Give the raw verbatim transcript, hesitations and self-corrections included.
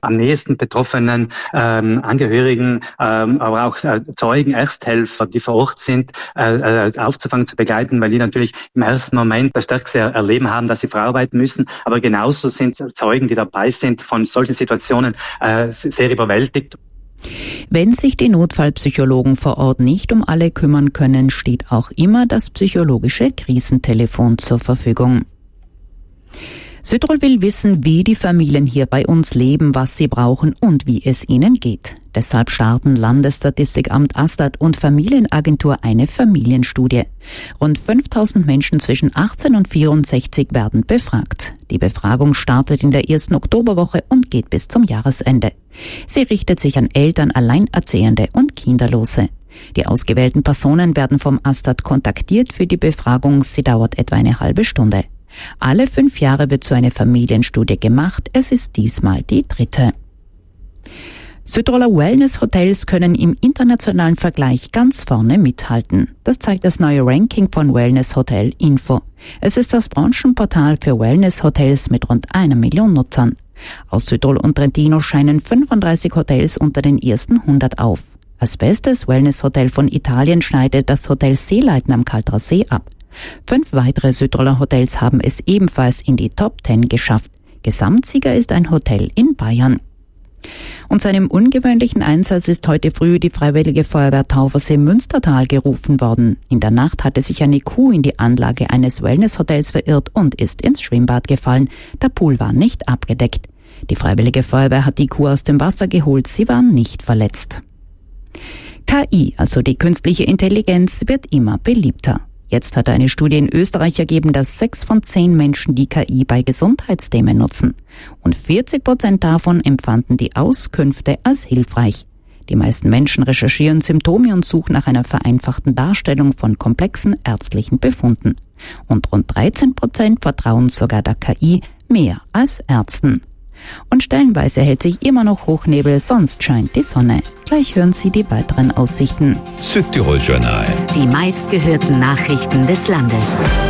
am nächsten betroffenen ähm, Angehörigen, ähm, aber auch äh, Zeugen, Ersthelfer, die vor Ort sind, äh, äh, aufzufangen, zu begleiten, weil die natürlich im ersten Moment das stärkste Erleben haben, dass sie verarbeiten müssen. Aber genauso sind Zeugen, die dabei sind, von solchen Situationen äh, sehr überwältigt. Wenn sich die Notfallpsychologen vor Ort nicht um alle kümmern können, steht auch immer das psychologische Krisentelefon zur Verfügung. Südtirol will wissen, wie die Familien hier bei uns leben, was sie brauchen und wie es ihnen geht. Deshalb starten Landesstatistikamt Astat und Familienagentur eine Familienstudie. Rund fünftausend Menschen zwischen achtzehn und vierundsechzig werden befragt. Die Befragung startet in der ersten Oktoberwoche und geht bis zum Jahresende. Sie richtet sich an Eltern, Alleinerziehende und Kinderlose. Die ausgewählten Personen werden vom Astat kontaktiert für die Befragung. Sie dauert etwa eine halbe Stunde. Alle fünf Jahre wird so eine Familienstudie gemacht. Es ist diesmal die dritte. Südtiroler Wellness-Hotels können im internationalen Vergleich ganz vorne mithalten. Das zeigt das neue Ranking von Wellness Hotel Info. Es ist das Branchenportal für Wellness-Hotels mit rund einer Million Nutzern. Aus Südtirol und Trentino scheinen fünfunddreißig Hotels unter den ersten hundert auf. Als bestes Wellness-Hotel von Italien schneidet das Hotel Seeleiten am Kalterer See ab. Fünf weitere Südtiroler Hotels haben es ebenfalls in die Top Ten geschafft. Gesamtsieger ist ein Hotel in Bayern. Und zu einem ungewöhnlichen Einsatz ist heute früh die Freiwillige Feuerwehr Taufersee Münstertal gerufen worden. In der Nacht hatte sich eine Kuh in die Anlage eines Wellnesshotels verirrt und ist ins Schwimmbad gefallen. Der Pool war nicht abgedeckt. Die Freiwillige Feuerwehr hat die Kuh aus dem Wasser geholt. Sie war nicht verletzt. K I, also die künstliche Intelligenz, wird immer beliebter. Jetzt hat eine Studie in Österreich ergeben, dass sechs von zehn Menschen die K I bei Gesundheitsthemen nutzen. Und vierzig Prozent davon empfanden die Auskünfte als hilfreich. Die meisten Menschen recherchieren Symptome und suchen nach einer vereinfachten Darstellung von komplexen ärztlichen Befunden. Und rund dreizehn Prozent vertrauen sogar der K I mehr als Ärzten. Und stellenweise hält sich immer noch Hochnebel, sonst scheint die Sonne. Gleich hören Sie die weiteren Aussichten. Südtirol Journal. Die meistgehörten Nachrichten des Landes.